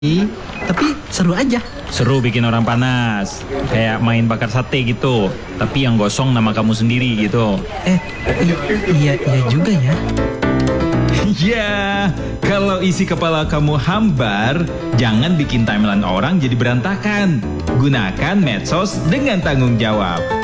Tapi seru aja. Seru bikin orang panas. Kayak main bakar sate gitu. Tapi yang gosong nama kamu sendiri gitu. Iya juga ya. Ya, kalau isi kepala kamu hambar, jangan bikin timeline orang jadi berantakan. Gunakan medsos dengan tanggung jawab.